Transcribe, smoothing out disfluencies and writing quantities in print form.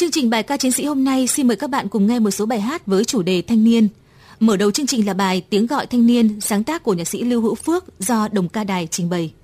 chương trình bài ca chiến sĩ hôm nay, xin mời các bạn cùng nghe một số bài hát với chủ đề thanh niên. Mở đầu chương trình là bài Tiếng gọi thanh niên, sáng tác của nhạc sĩ Lưu Hữu Phước do Đồng Ca Đài trình bày.